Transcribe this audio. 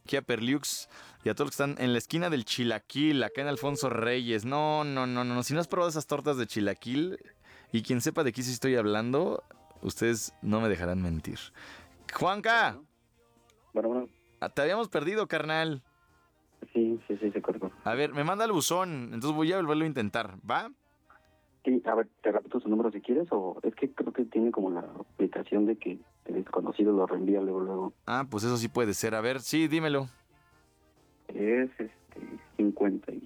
Kia Perlux y a todos los que están en la esquina del Chilaquil, acá en Alfonso Reyes. No. Si no has probado esas tortas de Chilaquil, y quien sepa de qué sí estoy hablando, ustedes no me dejarán mentir. Juanca, Bueno, te habíamos perdido, carnal. sí, se cortó. A ver, me manda el buzón, entonces voy a volverlo a intentar, ¿va? Sí, a ver, te repito su número si quieres, o es que creo que tiene como la aplicación de que el desconocido lo reenvía luego. Ah, pues eso sí puede ser. A ver, sí, dímelo. Es